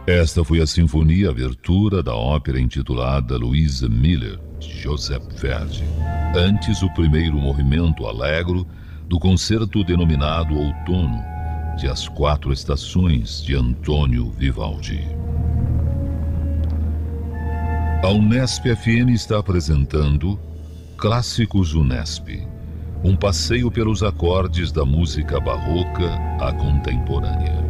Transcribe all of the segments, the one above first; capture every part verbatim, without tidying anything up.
Esta foi a sinfonia abertura da ópera intitulada Louisa Miller, de Joseph Verdi, antes o primeiro movimento allegro do concerto denominado Outono, de As Quatro Estações, de Antônio Vivaldi. A Unesp F M está apresentando Clássicos Unesp, um passeio pelos acordes da música barroca à contemporânea.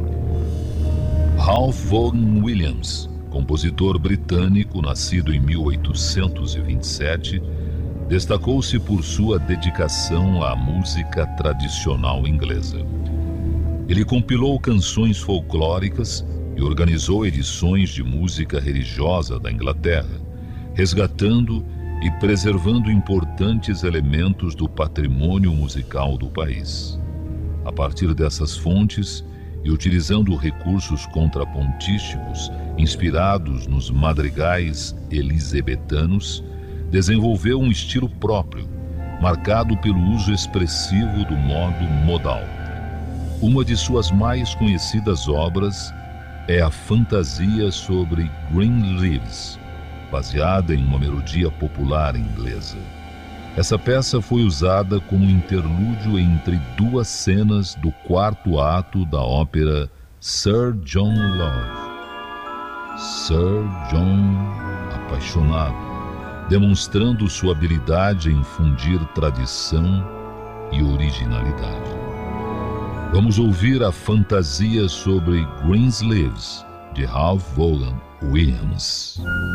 Ralph Vaughan Williams, compositor britânico nascido em mil oitocentos e vinte e sete, destacou-se por sua dedicação à música tradicional inglesa. Ele compilou canções folclóricas e organizou edições de música religiosa da Inglaterra, resgatando e preservando importantes elementos do patrimônio musical do país. A partir dessas fontes, e utilizando recursos contrapontísticos inspirados nos madrigais elisabetanos, desenvolveu um estilo próprio, marcado pelo uso expressivo do modo modal. Uma de suas mais conhecidas obras é a Fantasia sobre Greenleaves, baseada em uma melodia popular inglesa. Essa peça foi usada como interlúdio entre duas cenas do quarto ato da ópera Sir John Love. Sir John apaixonado, demonstrando sua habilidade em fundir tradição e originalidade. Vamos ouvir a Fantasia sobre Greensleeves, de Ralph Vaughan Williams.